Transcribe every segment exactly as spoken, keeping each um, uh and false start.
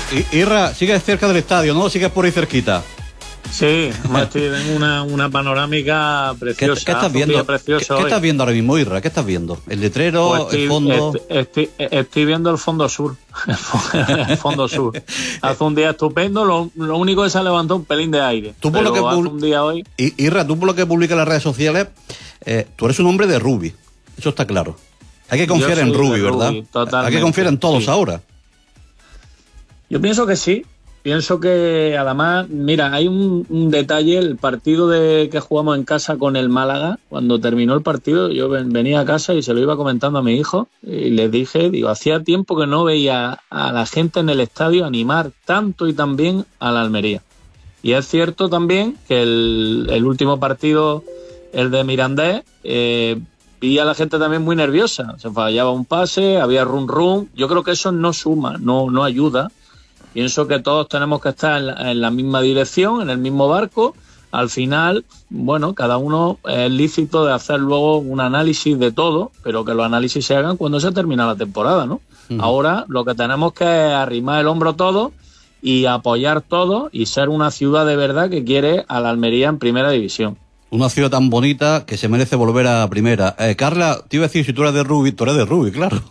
I, Irra, sigues cerca del estadio, ¿no? Sigues por ahí cerquita. Sí, estoy en una, una panorámica preciosa. ¿Qué, qué estás viendo? ¿Qué, ¿Qué estás viendo ahora mismo, Irra? ¿Qué estás viendo? ¿El letrero? Pues estoy, ¿el fondo? Estoy, estoy, estoy viendo el fondo sur. El fondo sur. Hace un día estupendo, lo, lo único que se ha levantado un pelín de aire. Tú por lo que hace un día hoy. Irra, tú por lo que publicas en las redes sociales, eh, tú eres un hombre de Rubi. Eso está claro. Hay que confiar en Rubi, ¿verdad? Hay que confiar en todos sí. ahora. Yo pienso que sí. Pienso que además, mira, hay un, un detalle, el partido de que jugamos en casa con el Málaga, cuando terminó el partido, yo ven, venía a casa y se lo iba comentando a mi hijo y les dije, digo, hacía tiempo que no veía a la gente en el estadio animar tanto y tan bien a la Almería. Y es cierto también que el, el último partido, el de Mirandés, eh, vi a la gente también muy nerviosa, se fallaba un pase, había run run, yo creo que eso no suma, no, no ayuda. Pienso que todos tenemos que estar en la, en la misma dirección, en el mismo barco. Al final, bueno, cada uno es lícito de hacer luego un análisis de todo, pero que los análisis se hagan cuando se termina la temporada, ¿no? Uh-huh. Ahora lo que tenemos que es arrimar el hombro todos y apoyar todo y ser una ciudad de verdad que quiere a la Almería en primera división. Una ciudad tan bonita que se merece volver a primera. Eh, Carla, te iba a decir, si tú eres de Rubi, tú eres de Rubi, claro.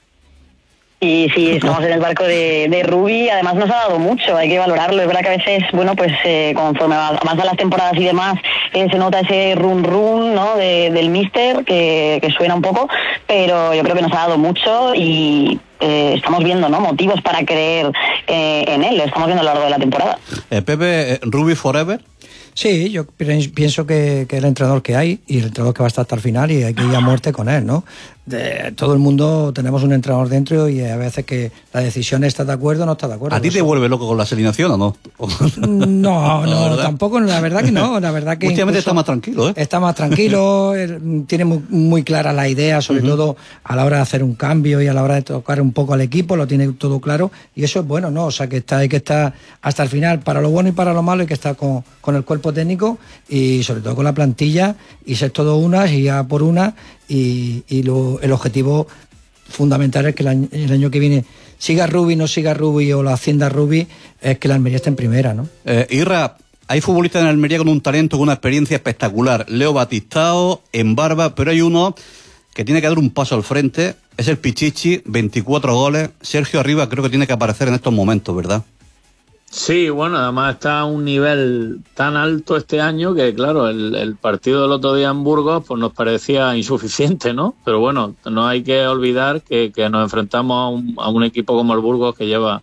Y sí, estamos en el barco de, de Rubi, además nos ha dado mucho, hay que valorarlo, es verdad que a veces, bueno, pues eh, conforme avanzan las temporadas y demás, eh, se nota ese run run, ¿no?, de, del míster, que, que suena un poco, pero yo creo que nos ha dado mucho y eh, estamos viendo, ¿no?, motivos para creer eh, en él, lo estamos viendo a lo largo de la temporada. Eh, Pepe, ¿Rubi forever? Sí, yo pienso que, que es el entrenador que hay y el entrenador que va a estar hasta el final y hay que ir a muerte con él, ¿no? De, todo el mundo tenemos un entrenador dentro y a veces que la decisión está de acuerdo o no está de acuerdo. ¿A ti te vuelve loco con la alineación o no? No, no, no tampoco, la verdad que no. La verdad que últimamente está más tranquilo, ¿eh? Está más tranquilo, tiene muy, muy clara la idea, sobre uh-huh. todo a la hora de hacer un cambio y a la hora de tocar un poco al equipo, lo tiene todo claro y eso es bueno, ¿no? O sea, que está, hay que estar hasta el final, para lo bueno y para lo malo, hay que estar con, con el cuerpo técnico y sobre todo con la plantilla y ser todo unas y ya por una y, y lo, el objetivo fundamental es que el año, el año que viene siga Rubi, no siga Rubi o la hacienda Rubi, es que la Almería esté en primera, ¿no? Eh, Irra, hay futbolistas en Almería con un talento, con una experiencia espectacular. Leo Batistao, en barba, pero hay uno que tiene que dar un paso al frente, es el Pichichi, veinticuatro goles. Sergio Arribas creo que tiene que aparecer en estos momentos, ¿verdad? Sí, bueno, además está a un nivel tan alto este año que, claro, el, el partido del otro día en Burgos pues nos parecía insuficiente, ¿no? Pero bueno, no hay que olvidar que, que nos enfrentamos a un, a un equipo como el Burgos que lleva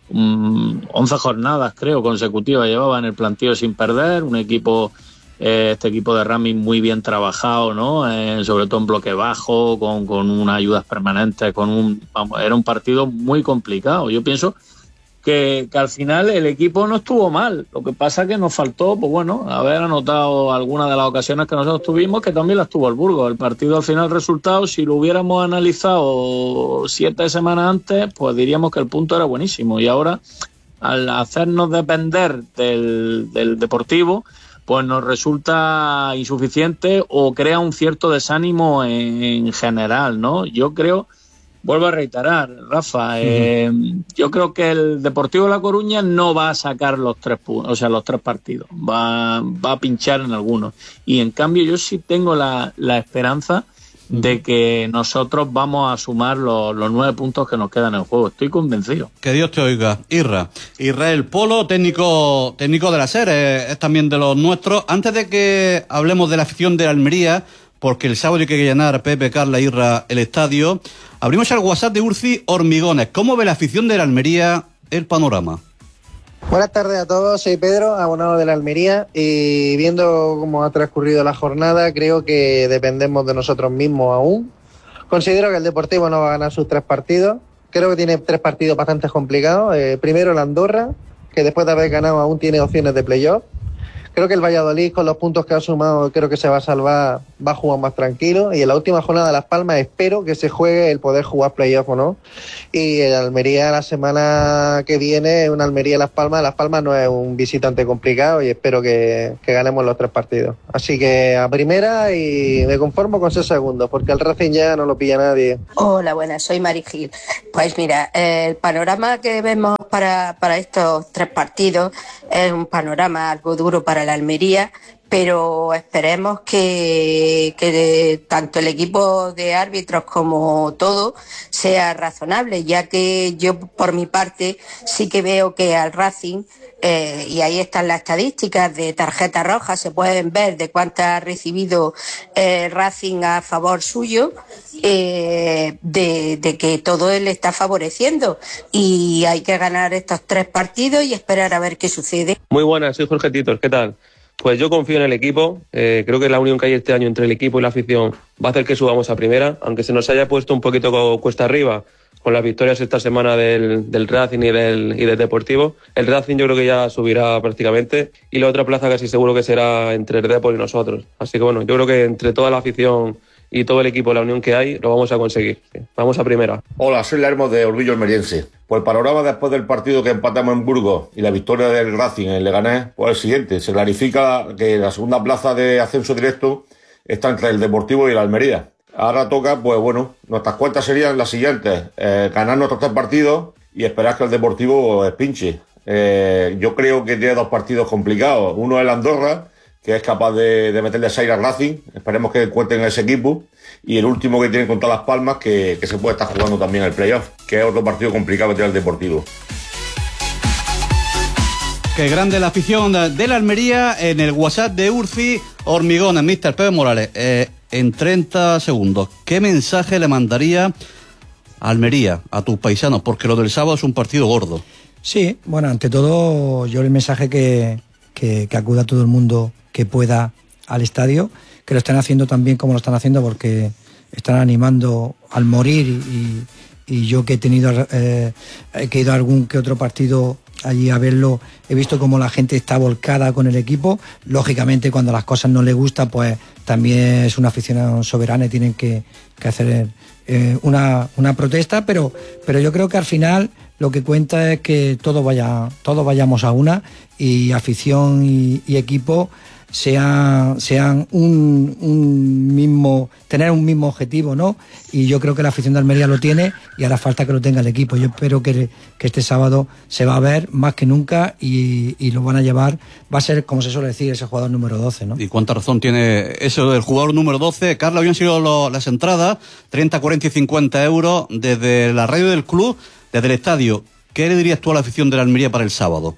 um, once jornadas, creo, consecutivas, llevaba en el plantío sin perder, un equipo, eh, este equipo de Rami muy bien trabajado, ¿no? Eh, sobre todo en bloque bajo, con, con unas ayudas permanentes, con un, vamos, era un partido muy complicado. Yo pienso Que, que al final el equipo no estuvo mal, lo que pasa es que nos faltó, pues bueno, haber anotado algunas de las ocasiones que nosotros tuvimos, que también las tuvo el Burgos. El partido al final, el resultado, si lo hubiéramos analizado siete semanas antes, pues diríamos que el punto era buenísimo, y ahora al hacernos depender del, del Deportivo, pues nos resulta insuficiente o crea un cierto desánimo en, en general, ¿no? Yo creo... Vuelvo a reiterar, Rafa, eh, uh-huh. yo creo que el Deportivo de La Coruña no va a sacar los tres puntos, o sea, los tres partidos, va, va a pinchar en algunos. Y en cambio yo sí tengo la, la esperanza uh-huh. de que nosotros vamos a sumar los, los nueve puntos que nos quedan en juego. Estoy convencido. Que Dios te oiga. Irra, Israel Polo, técnico, técnico de la SER, es también de los nuestros. Antes de que hablemos de la afición de Almería, porque el sábado hay que llenar, Pepe, Carla, Irra, el estadio, abrimos el WhatsApp de Urci Hormigones. ¿Cómo ve la afición de la Almería el panorama? Buenas tardes a todos, soy Pedro, abonado de la Almería, y viendo cómo ha transcurrido la jornada, creo que dependemos de nosotros mismos aún. Considero que el Deportivo no va a ganar sus tres partidos, creo que tiene tres partidos bastante complicados. Eh, primero el Andorra, que después de haber ganado aún tiene opciones de playoff. Creo que el Valladolid, con los puntos que ha sumado, creo que se va a salvar, va a jugar más tranquilo. Y en la última jornada de Las Palmas espero que se juegue el poder jugar playoff o no. Y el Almería la semana que viene, una Almería Las Palmas. Las Palmas no es un visitante complicado y espero que, que ganemos los tres partidos. Así que a primera y me conformo con seis segundos, porque el Racing ya no lo pilla nadie. Hola, buenas, soy Mari Gil. Pues mira, el panorama que vemos para, para estos tres partidos. Es un panorama algo duro para la Almería, pero esperemos que, que tanto el equipo de árbitros como todo sea razonable, ya que yo por mi parte sí que veo que al Racing, eh, y ahí están las estadísticas de tarjeta roja, se pueden ver de cuántas ha recibido eh, Racing a favor suyo, eh, de, de que todo él está favoreciendo, y hay que ganar estos tres partidos y esperar a ver qué sucede. Muy buenas, soy Jorge Titor, ¿qué tal? Pues yo confío en el equipo, eh, creo que la unión que hay este año entre el equipo y la afición va a hacer que subamos a primera, aunque se nos haya puesto un poquito cuesta arriba con las victorias esta semana del, del Racing y del, y del Deportivo. El Racing yo creo que ya subirá prácticamente, y la otra plaza casi seguro que será entre el Depor y nosotros. Así que bueno, yo creo que entre toda la afición y todo el equipo, la unión que hay, lo vamos a conseguir. Sí. Vamos a primera. Hola, soy Lermo de Orbillo Almeriense. Pues el panorama después del partido que empatamos en Burgos y la victoria del Racing en Leganés, pues es el siguiente. Se clarifica que la segunda plaza de ascenso directo está entre el Deportivo y el Almería. Ahora toca, pues bueno, nuestras cuentas serían las siguientes. Eh, ganar nuestros tres partidos y esperar que el Deportivo espinche. Eh, yo creo que tiene dos partidos complicados. Uno es el Andorra, que es capaz de, de meterle seis al Racing. Esperemos que cuenten a ese equipo. Y el último que tiene contra Las Palmas, que, que se puede estar jugando también el playoff, que es otro partido complicado que tiene el Deportivo. Qué grande la afición de la Almería. En el WhatsApp de Urfi Hormigones, mister Pepe Morales, eh, en treinta segundos, ¿qué mensaje le mandaría a Almería, a tus paisanos? Porque lo del sábado es un partido gordo. Sí, bueno, ante todo, yo el mensaje que, que, que acuda todo el mundo que pueda al estadio, que lo están haciendo tan bien como lo están haciendo, porque están animando al morir, y, y yo que he tenido eh, que he ido a algún que otro partido allí a verlo, he visto cómo la gente está volcada con el equipo. Lógicamente, cuando las cosas no les gustan, pues también es una afición soberana y tienen que, que hacer eh, una, una protesta, pero, pero yo creo que al final lo que cuenta es que todos vaya, todos vayamos a una, y afición y, y equipo sean, sean un, un mismo, tener un mismo objetivo, ¿no? Y yo creo que la afición de Almería lo tiene, y hará falta que lo tenga el equipo. Yo espero que, que este sábado se va a ver más que nunca, y, y lo van a llevar, va a ser, como se suele decir, ese jugador número doce, ¿no? Y cuánta razón tiene eso del jugador número doce. Carlos, habían sido lo, las entradas, treinta, cuarenta y cincuenta euros desde la radio del club, desde el estadio. ¿Qué le dirías tú a la afición de la Almería para el sábado?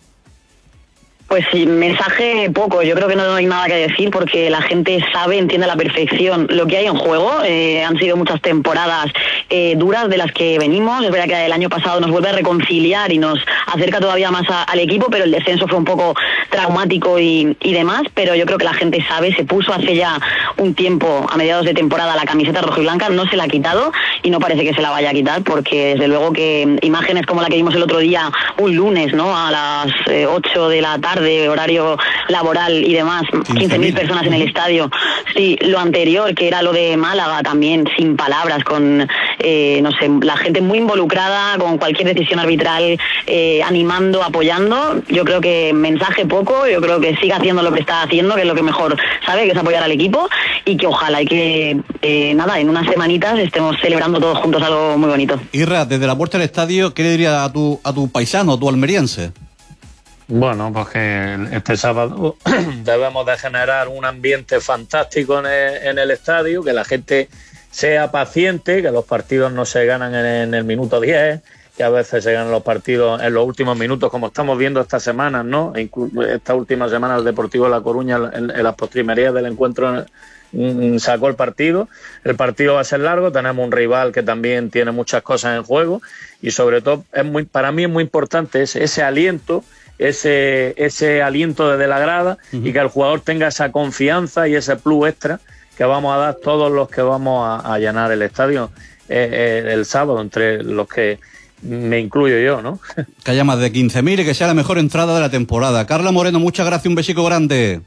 Pues sí, mensaje poco, yo creo que no hay nada que decir, porque la gente sabe, entiende a la perfección lo que hay en juego. Eh, han sido muchas temporadas eh, duras de las que venimos. Es verdad que el año pasado nos vuelve a reconciliar y nos acerca todavía más a, al equipo, pero el descenso fue un poco traumático y, y demás, pero yo creo que la gente sabe, se puso hace ya un tiempo, a mediados de temporada, la camiseta roja y blanca, no se la ha quitado y no parece que se la vaya a quitar, porque desde luego que imágenes como la que vimos el otro día, un lunes, ¿no?, a las eh, ocho de la tarde, de horario laboral y demás, quince mil personas en el estadio. Sí, lo anterior, que era lo de Málaga, también sin palabras, con, eh, no sé, la gente muy involucrada con cualquier decisión arbitral, eh, animando, apoyando. Yo creo que mensaje poco, yo creo que siga haciendo lo que está haciendo, que es lo que mejor sabe, que es apoyar al equipo, y que ojalá y que, eh, nada, en unas semanitas estemos celebrando todos juntos algo muy bonito. Irra, desde la puerta del estadio, ¿qué le dirías a tu, a tu paisano, a tu almeriense? Bueno, pues que este sábado debemos de generar un ambiente fantástico en el, en el estadio, que la gente sea paciente, que los partidos no se ganan en, en el minuto diez, que a veces se ganan los partidos en los últimos minutos, como estamos viendo estas semanas, ¿no? Esta última semana el Deportivo de La Coruña, en, en las postrimerías del encuentro, sacó el partido. El partido va a ser largo, tenemos un rival que también tiene muchas cosas en juego, y sobre todo es muy, para mí es muy importante ese, ese aliento, ese ese aliento desde la grada, uh-huh. y que el jugador tenga esa confianza y ese plus extra que vamos a dar todos los que vamos a, a llenar el estadio eh, eh, el sábado, entre los que me incluyo yo, ¿no? Que haya más de quince mil y que sea la mejor entrada de la temporada. Carla Moreno, muchas gracias, un besico grande.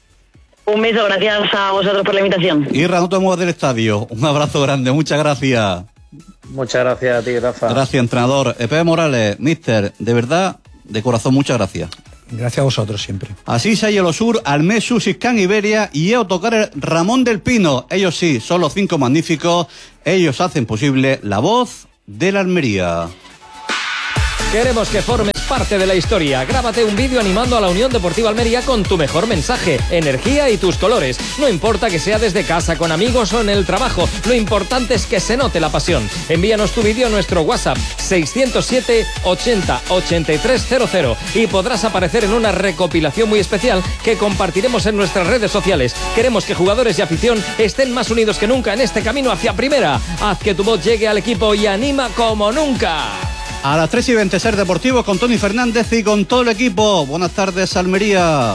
Un beso, gracias a vosotros por la invitación. Irra, no te muevas del estadio. Un abrazo grande, muchas gracias. Muchas gracias a ti, Rafa. Gracias, entrenador. Pepe Morales, mister, de verdad, de corazón, muchas gracias. Gracias a vosotros siempre. Así se Hielo Sur, Almesu, Siscán Iberia y Autocar Ramón del Pino. Ellos sí, son los cinco magníficos. Ellos hacen posible la voz de la Almería. Queremos que formes parte de la historia. Grábate un vídeo animando a la Unión Deportiva Almería con tu mejor mensaje, energía y tus colores. No importa que sea desde casa, con amigos o en el trabajo, lo importante es que se note la pasión. Envíanos tu vídeo a nuestro WhatsApp seiscientos siete ochenta ochenta y tres cero cero y podrás aparecer en una recopilación muy especial que compartiremos en nuestras redes sociales. Queremos que jugadores y afición estén más unidos que nunca en este camino hacia primera. Haz que tu voz llegue al equipo y anima como nunca. A las tres y veinte, Ser Deportivo con Tony Fernández y con todo el equipo. Buenas tardes, Almería.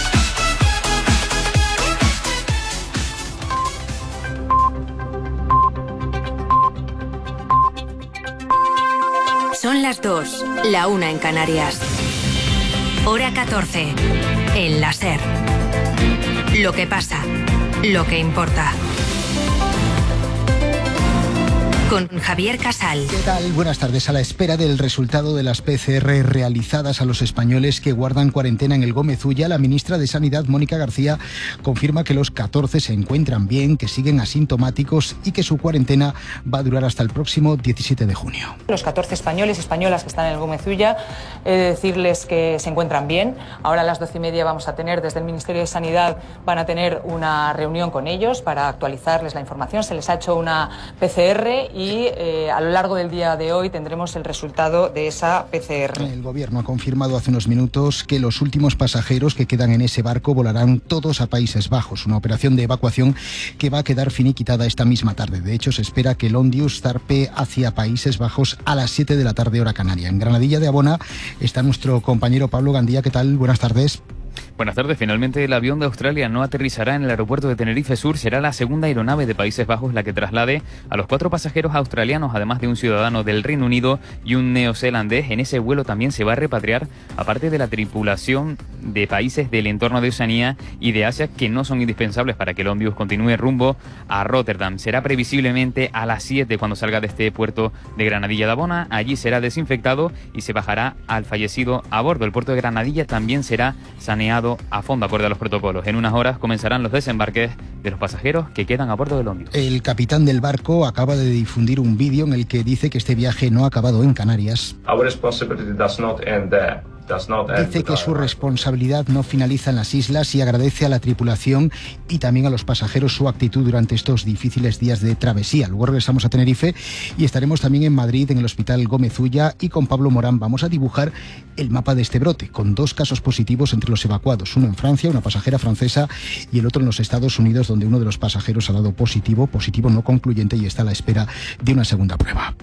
Son las dos, la una en Canarias. Hora catorce, en la Ser. Lo que pasa, lo que importa. Con Javier Casal. ¿Qué tal? Buenas tardes. A la espera del resultado de las P C R realizadas a los españoles que guardan cuarentena en el Gómez Ulla, la ministra de Sanidad, Mónica García, confirma que los catorce se encuentran bien, que siguen asintomáticos y que su cuarentena va a durar hasta el próximo diecisiete de junio. Los catorce españoles y españolas que están en el Gómez Ulla, he de decirles que se encuentran bien. Ahora a las doce y media vamos a tener, desde el Ministerio de Sanidad, van a tener una reunión con ellos para actualizarles la información. Se les ha hecho una P C R y Y eh, a lo largo del día de hoy tendremos el resultado de esa P C R. El gobierno ha confirmado hace unos minutos que los últimos pasajeros que quedan en ese barco volarán todos a Países Bajos, una operación de evacuación que va a quedar finiquitada esta misma tarde. De hecho, se espera que el Ondius zarpe hacia Países Bajos a las siete de la tarde, hora canaria. En Granadilla de Abona está nuestro compañero Pablo Gandía. ¿Qué tal? Buenas tardes. Buenas tardes. Finalmente el avión de Australia no aterrizará en el aeropuerto de Tenerife Sur. Será la segunda aeronave de Países Bajos la que traslade a los cuatro pasajeros australianos, además de un ciudadano del Reino Unido y un neozelandés. En ese vuelo también se va a repatriar, aparte de la tripulación de países del entorno de Oceanía y de Asia que no son indispensables para que el Ondius continúe rumbo a Rotterdam. Será previsiblemente a las siete cuando salga de este puerto de Granadilla de Abona. Allí será desinfectado y se bajará al fallecido a bordo. El puerto de Granadilla también será saneado a fondo acorde a los protocolos. En unas horas comenzarán los desembarques de los pasajeros que quedan a bordo del Ondius. El capitán del barco acaba de difundir un vídeo en el que dice que este viaje no ha acabado en Canarias. Our responsibility does not end there. Dice que su responsabilidad no finaliza en las islas y agradece a la tripulación y también a los pasajeros su actitud durante estos difíciles días de travesía. Luego regresamos a Tenerife y estaremos también en Madrid, en el Hospital Gómez Ulla, y con Pablo Morán vamos a dibujar el mapa de este brote, con dos casos positivos entre los evacuados, uno en Francia, una pasajera francesa, y el otro en los Estados Unidos, donde uno de los pasajeros ha dado positivo, positivo no concluyente, y está a la espera de una segunda prueba.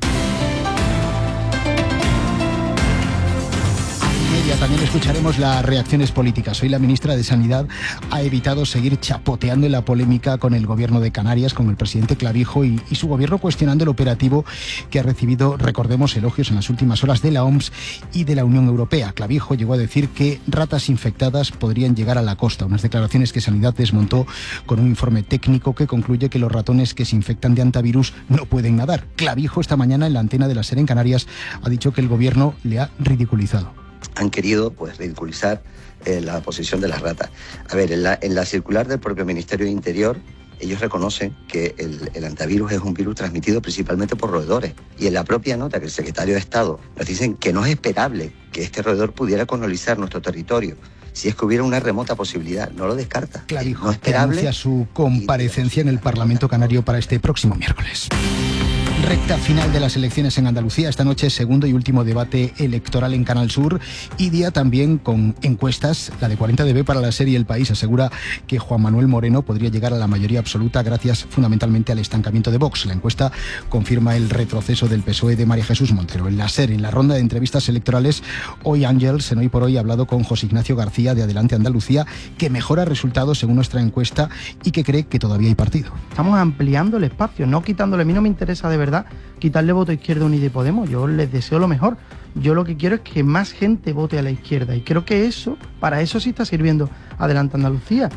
También escucharemos las reacciones políticas. Hoy la ministra de Sanidad ha evitado seguir chapoteando en la polémica con el gobierno de Canarias, con el presidente Clavijo y, y su gobierno cuestionando el operativo que ha recibido, recordemos, elogios en las últimas horas de la O M S y de la Unión Europea. Clavijo llegó a decir que ratas infectadas podrían llegar a la costa, unas declaraciones que Sanidad desmontó con un informe técnico que concluye que los ratones que se infectan de hantavirus no pueden nadar. Clavijo esta mañana en la antena de la SER en Canarias ha dicho que el gobierno le ha ridiculizado. Han querido pues ridiculizar eh, la posición de las ratas. A ver, en la, en la circular del propio Ministerio de Interior, ellos reconocen que el, el hantavirus es un virus transmitido principalmente por roedores. Y en la propia nota que el secretario de Estado nos dicen que no es esperable que este roedor pudiera colonizar nuestro territorio. Si es que hubiera una remota posibilidad, no lo descarta. Clavijo no esperable, anuncia su comparecencia en el Parlamento Canario para este próximo miércoles. Recta final de las elecciones en Andalucía. Esta noche segundo y último debate electoral en Canal Sur y día también con encuestas. La de cuarenta de B para la serie El País asegura que Juan Manuel Moreno podría llegar a la mayoría absoluta gracias fundamentalmente al estancamiento de Vox. La encuesta confirma el retroceso del P S O E de María Jesús Montero. En la SER, en la ronda de entrevistas electorales, hoy Ángels, en Hoy por Hoy, ha hablado con José Ignacio García de Adelante Andalucía, que mejora resultados según nuestra encuesta y que cree que todavía hay partido. Estamos ampliando el espacio, no quitándole. A mí no me interesa de verdad quitarle voto a Izquierda Unida y Podemos. Yo les deseo lo mejor. Yo lo que quiero es que más gente vote a la izquierda y creo que eso, para eso sí está sirviendo Adelante Andalucía.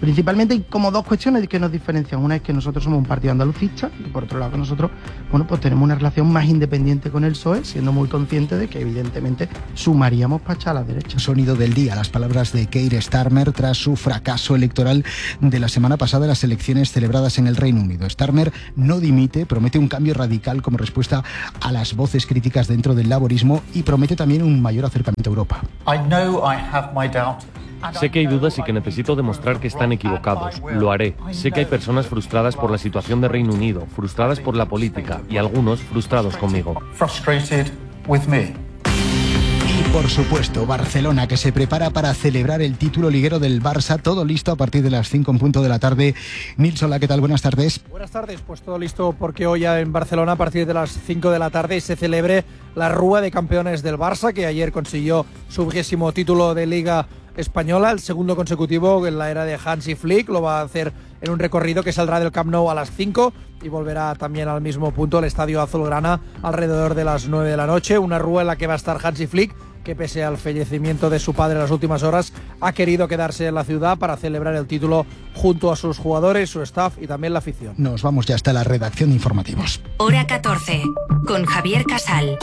Principalmente hay como dos cuestiones que nos diferencian. Una es que nosotros somos un partido andalucista y por otro lado que nosotros, bueno, pues tenemos una relación más independiente con el P S O E, siendo muy conscientes de que evidentemente sumaríamos para echar a la derecha. Sonido del día, las palabras de Keir Starmer tras su fracaso electoral de la semana pasada en las elecciones celebradas en el Reino Unido. Starmer no dimite, promete un cambio radical como respuesta a las voces críticas dentro del laborismo y promete también un mayor acercamiento a Europa. I know I have my doubts. Sé que hay dudas y que necesito demostrar que están equivocados. Lo haré. Sé que hay personas frustradas por la situación de Reino Unido, frustradas por la política y algunos frustrados conmigo. Frustrated with me. Y por supuesto, Barcelona, que se prepara para celebrar el título liguero del Barça. Todo listo a partir de las cinco en punto de la tarde. Nils, hola, ¿qué tal? Buenas tardes. Buenas tardes, pues todo listo porque hoy en Barcelona a partir de las cinco de la tarde se celebre la Rúa de Campeones del Barça, que ayer consiguió su vigésimo título de Liga Española, el segundo consecutivo en la era de Hansi Flick. Lo va a hacer en un recorrido que saldrá del Camp Nou a las cinco y volverá también al mismo punto, el estadio azulgrana, alrededor de las nueve de la noche. Una rúa en la que va a estar Hansi Flick, que pese al fallecimiento de su padre en las últimas horas, ha querido quedarse en la ciudad para celebrar el título junto a sus jugadores, su staff y también la afición. Nos vamos ya hasta la redacción de informativos. Hora catorce, con Javier Casal.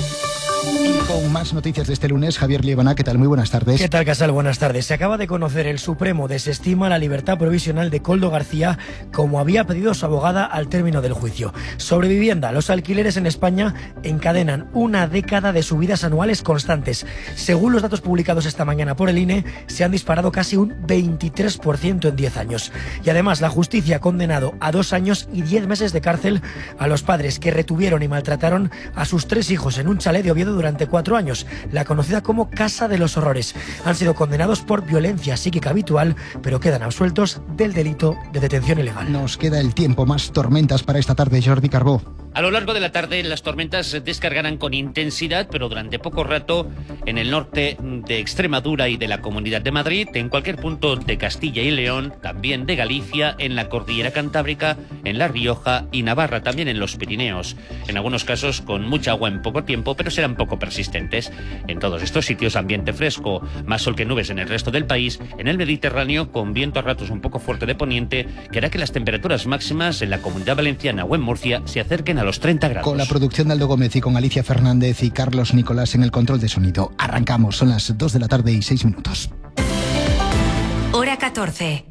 Y con más noticias de este lunes, Javier Liebana, ¿qué tal? Muy buenas tardes. ¿Qué tal, Casal? Buenas tardes. Se acaba de conocer, el Supremo desestima la libertad provisional de Koldo García, como había pedido su abogada al término del juicio. Sobre vivienda, los alquileres en España encadenan una década de subidas anuales constantes. Según los datos publicados esta mañana por el I N E, se han disparado casi un veintitrés por ciento en diez años. Y además, la justicia ha condenado a dos años y diez meses de cárcel a los padres que retuvieron y maltrataron a sus tres hijos en un chalet de Oviedo durante cuatro años, la conocida como Casa de los Horrores. Han sido condenados por violencia psíquica habitual, pero quedan absueltos del delito de detención ilegal. Nos queda el tiempo, más tormentas para esta tarde, Jordi Carbó. A lo largo de la tarde las tormentas descargarán con intensidad, pero durante poco rato en el norte de Extremadura y de la Comunidad de Madrid, en cualquier punto de Castilla y León, también de Galicia, en la Cordillera Cantábrica, en La Rioja y Navarra, también en los Pirineos. En algunos casos con mucha agua en poco tiempo, pero serán poco persistentes. En todos estos sitios ambiente fresco, más sol que nubes en el resto del país, en el Mediterráneo con viento a ratos un poco fuerte de poniente, que hará que las temperaturas máximas en la Comunidad Valenciana o en Murcia se acerquen a los treinta grados. Con la producción de Aldo Gómez y con Alicia Fernández y Carlos Nicolás en el control de sonido. Arrancamos, son las dos de la tarde y seis minutos. Hora catorce.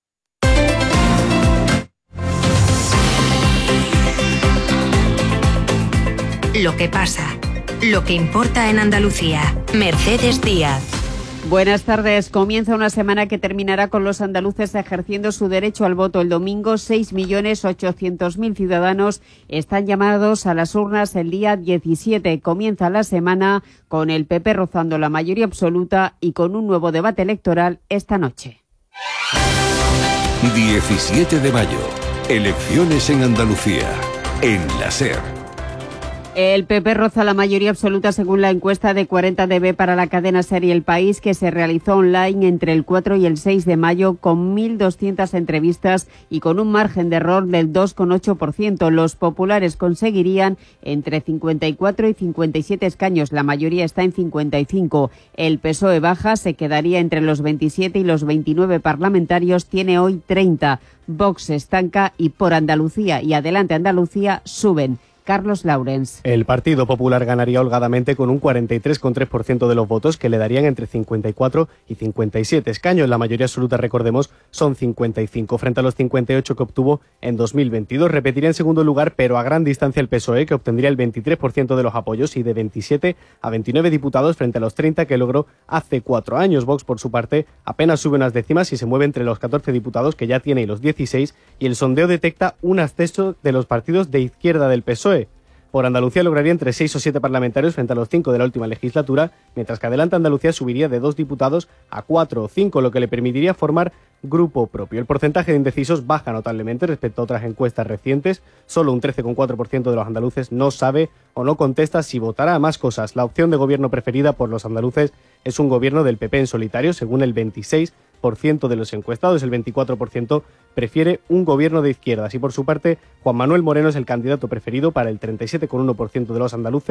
Lo que pasa, lo que importa en Andalucía. Mercedes Díaz. Buenas tardes. Comienza una semana que terminará con los andaluces ejerciendo su derecho al voto el domingo. seis millones ochocientos mil ciudadanos están llamados a las urnas el día diecisiete. Comienza la semana con el P P rozando la mayoría absoluta y con un nuevo debate electoral esta noche. diecisiete de mayo. Elecciones en Andalucía. En la SER. El P P roza la mayoría absoluta según la encuesta de cuarenta D B para la cadena SER y El País, que se realizó online entre el cuatro y el seis de mayo con mil doscientas entrevistas y con un margen de error del dos coma ocho por ciento. Los populares conseguirían entre cincuenta y cuatro y cincuenta y siete escaños, la mayoría está en cincuenta y cinco. El P S O E baja, se quedaría entre los veintisiete y los veintinueve parlamentarios, tiene hoy treinta. Vox se estanca y Por Andalucía y Adelante Andalucía suben. Carlos Laurens. El Partido Popular ganaría holgadamente con un cuarenta y tres coma tres por ciento de los votos, que le darían entre cincuenta y cuatro y cincuenta y siete escaños. La mayoría absoluta, recordemos, son cincuenta y cinco, frente a los cincuenta y ocho que obtuvo en dos mil veintidós. Repetiría en segundo lugar, pero a gran distancia, el P S O E, que obtendría el veintitrés por ciento de los apoyos y de veintisiete a veintinueve diputados frente a los treinta que logró hace cuatro años. Vox, por su parte, apenas sube unas décimas y se mueve entre los catorce diputados que ya tiene y los dieciséis, y el sondeo detecta un ascenso de los partidos de izquierda del P S O E. Por Andalucía lograría entre seis o siete parlamentarios frente a los cinco de la última legislatura, mientras que Adelante Andalucía subiría de dos diputados a cuatro o cinco, lo que le permitiría formar grupo propio. El porcentaje de indecisos baja notablemente respecto a otras encuestas recientes. Solo un trece coma cuatro por ciento de los andaluces no sabe o no contesta si votará a más cosas. La opción de gobierno preferida por los andaluces es un gobierno del P P en solitario, según el veintiséis por ciento de los encuestados. El veinticuatro por ciento prefiere un gobierno de izquierdas y, por su parte, Juan Manuel Moreno es el candidato preferido para el treinta y siete coma uno por ciento de los andaluces,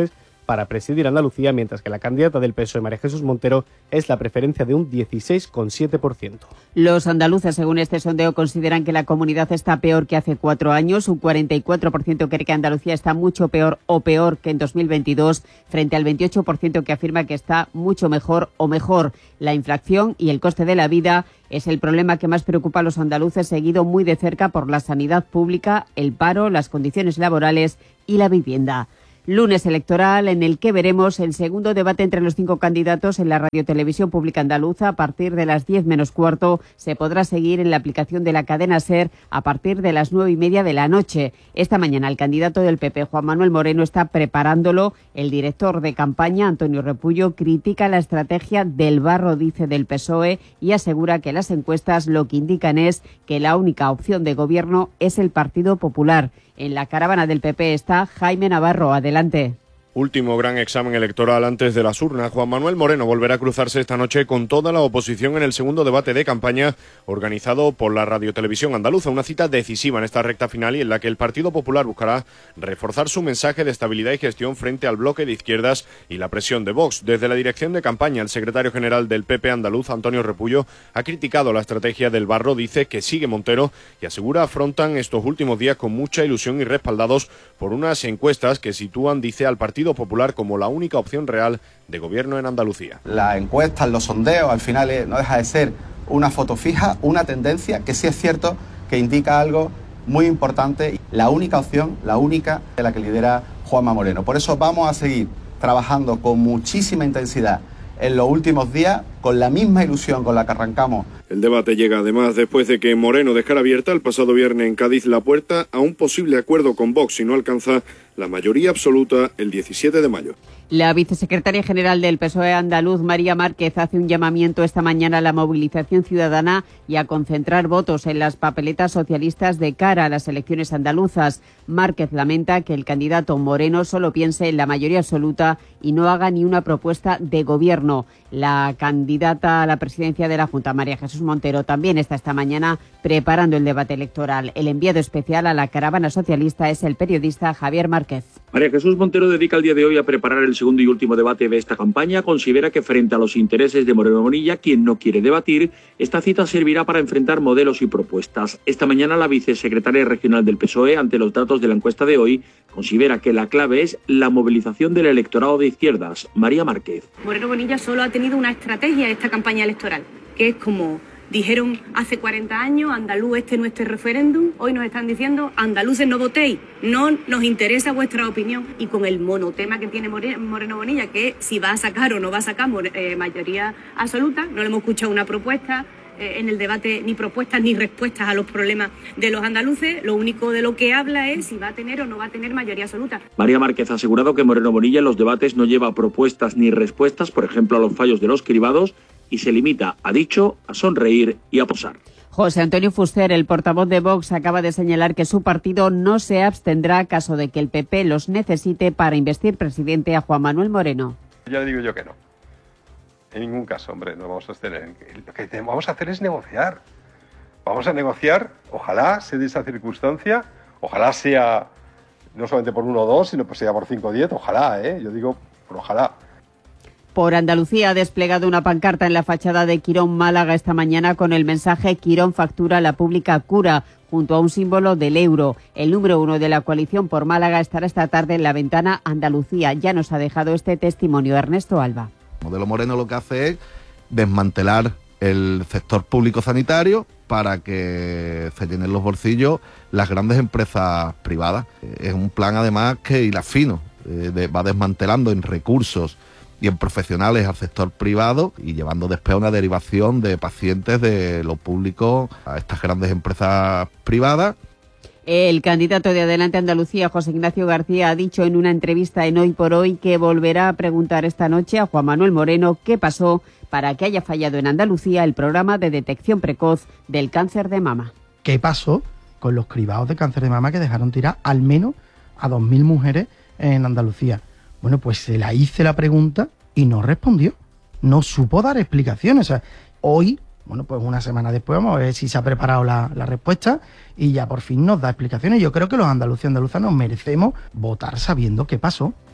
para presidir Andalucía, mientras que la candidata del P S O E, María Jesús Montero, es la preferencia de un dieciséis coma siete por ciento. Los andaluces, según este sondeo, consideran que la comunidad está peor que hace cuatro años. Un cuarenta y cuatro por ciento cree que Andalucía está mucho peor o peor que en dos mil veintidós, frente al veintiocho por ciento que afirma que está mucho mejor o mejor. La inflación y el coste de la vida es el problema que más preocupa a los andaluces, seguido muy de cerca por la sanidad pública, el paro, las condiciones laborales y la vivienda. Lunes electoral en el que veremos el segundo debate entre los cinco candidatos en la Radiotelevisión Pública Andaluza. A partir de las diez menos cuarto se podrá seguir en la aplicación de la cadena SER a partir de las nueve y media de la noche. Esta mañana el candidato del P P, Juan Manuel Moreno, está preparándolo. El director de campaña, Antonio Repullo, critica la estrategia del barro, dice, del P S O E y asegura que las encuestas lo que indican es que la única opción de gobierno es el Partido Popular. En la caravana del P P está Jaime Navarro. Adelante. Último gran examen electoral antes de las urnas. Juan Manuel Moreno volverá a cruzarse esta noche con toda la oposición en el segundo debate de campaña organizado por la Radiotelevisión Andaluza. Una cita decisiva en esta recta final y en la que el Partido Popular buscará reforzar su mensaje de estabilidad y gestión frente al bloque de izquierdas y la presión de Vox. Desde la dirección de campaña, el secretario general del P P andaluz, Antonio Repullo, ha criticado la estrategia del barro, dice que sigue Montero y asegura afrontan estos últimos días con mucha ilusión y respaldados por unas encuestas que sitúan, dice, al Partido Popular como la única opción real de gobierno en Andalucía. Las encuestas, los sondeos, al final no deja de ser una foto fija, una tendencia que sí es cierto que indica algo muy importante. La única opción, la única de la que lidera Juanma Moreno. Por eso vamos a seguir trabajando con muchísima intensidad en los últimos días, con la misma ilusión con la que arrancamos. El debate llega además después de que Moreno dejara abierta el pasado viernes en Cádiz la puerta a un posible acuerdo con Vox si no alcanza la mayoría absoluta el diecisiete de mayo. La vicesecretaria general del P S O E andaluz, María Márquez, hace un llamamiento esta mañana a la movilización ciudadana y a concentrar votos en las papeletas socialistas de cara a las elecciones andaluzas. Márquez lamenta que el candidato Moreno solo piense en la mayoría absoluta y no haga ni una propuesta de gobierno. La candidata a la presidencia de la Junta, María Jesús Montero, también está esta mañana preparando el debate electoral. El enviado especial a la caravana socialista es el periodista Javier Márquez. María Jesús Montero dedica el día de hoy a preparar el segundo y último debate de esta campaña. Considera que frente a los intereses de Moreno Bonilla, quien no quiere debatir, esta cita servirá para enfrentar modelos y propuestas. Esta mañana la vicesecretaria regional del P S O E, ante los datos de la encuesta de hoy, considera que la clave es la movilización del electorado de izquierdas. María Márquez. Moreno Bonilla solo ha tenido una estrategia en esta campaña electoral, que es como dijeron hace cuarenta años, andaluz, este no es nuestro referéndum. Hoy nos están diciendo, andaluces no votéis, no nos interesa vuestra opinión. Y con el monotema que tiene Moreno Bonilla, que si va a sacar o no va a sacar eh, mayoría absoluta, no le hemos escuchado una propuesta eh, en el debate, ni propuestas ni respuestas a los problemas de los andaluces. Lo único de lo que habla es si va a tener o no va a tener mayoría absoluta. María Márquez ha asegurado que Moreno Bonilla en los debates no lleva propuestas ni respuestas, por ejemplo, a los fallos de los cribados, y se limita, ha dicho, a sonreír y a posar. José Antonio Fuster, el portavoz de Vox, acaba de señalar que su partido no se abstendrá caso de que el P P los necesite para investir presidente a Juan Manuel Moreno. Ya digo yo que no. En ningún caso, hombre, no vamos a abstener. Lo que vamos a hacer es negociar. Vamos a negociar, ojalá se dé esa circunstancia, ojalá sea no solamente por uno o dos, sino pues sea por cinco o diez, ojalá, ¿eh? Yo digo, por ojalá. Por Andalucía ha desplegado una pancarta en la fachada de Quirón Málaga esta mañana con el mensaje Quirón factura la pública cura, junto a un símbolo del euro. El número uno de la coalición por Málaga estará esta tarde en la ventana Andalucía. Ya nos ha dejado este testimonio Ernesto Alba. El modelo Moreno lo que hace es desmantelar el sector público sanitario para que se llenen los bolsillos las grandes empresas privadas. Es un plan además que hila fino, eh, de, va desmantelando en recursos y en profesionales al sector privado y llevando después una derivación de pacientes de lo público a estas grandes empresas privadas. El candidato de Adelante Andalucía, José Ignacio García, ha dicho en una entrevista en Hoy por Hoy que volverá a preguntar esta noche a Juan Manuel Moreno qué pasó para que haya fallado en Andalucía el programa de detección precoz del cáncer de mama. ¿Qué pasó con los cribados de cáncer de mama que dejaron tirar al menos a dos mil mujeres en Andalucía? Bueno, pues se la hice la pregunta y no respondió. No supo dar explicaciones. O sea, hoy, bueno, pues una semana después vamos a ver si se ha preparado la, la respuesta y ya por fin nos da explicaciones. Yo creo que los andaluces y andaluzas nos merecemos votar sabiendo qué pasó.